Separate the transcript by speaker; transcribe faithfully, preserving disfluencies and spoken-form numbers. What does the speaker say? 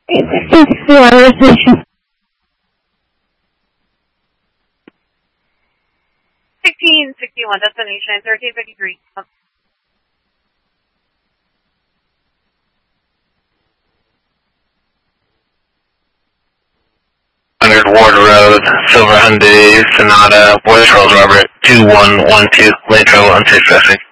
Speaker 1: sixty-one, station.
Speaker 2: sixteen sixty-one, destination thirteen fifty-three.
Speaker 3: Ward Road, Silver Hyundai Sonata, Boys Rolls Robert, two one one two, late travel unsafe traffic.